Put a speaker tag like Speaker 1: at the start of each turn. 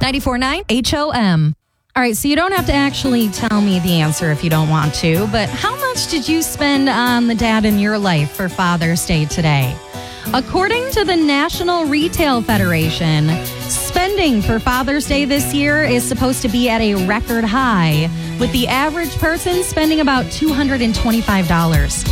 Speaker 1: 94.9 HOM. All right, so you don't have to actually tell me the answer if you don't want to, but how much did you spend on the dad in your life for Father's Day today? According to the National Retail Federation, spending for Father's Day this year is supposed to be at a record high, with the average person spending about $225.